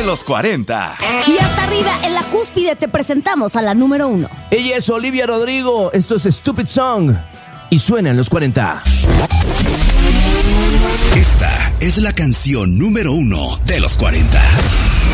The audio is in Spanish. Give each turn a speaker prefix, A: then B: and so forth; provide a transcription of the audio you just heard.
A: los 40.
B: Y hasta arriba, en la cúspide, te presentamos a la número 1.
C: Ella es Olivia Rodrigo, esto es Stupid Song y suena en los 40.
A: Esta es la canción número 1 de los 40.